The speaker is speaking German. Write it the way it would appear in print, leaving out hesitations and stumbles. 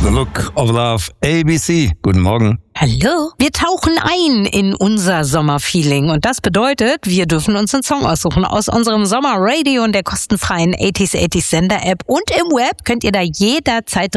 The Look of Love, ABC. Guten Morgen. Hallo. Wir tauchen ein in unser Sommerfeeling und das bedeutet, wir dürfen uns einen Song aussuchen aus unserem Sommerradio und der kostenfreien 80s Sender App und im Web könnt ihr da jederzeit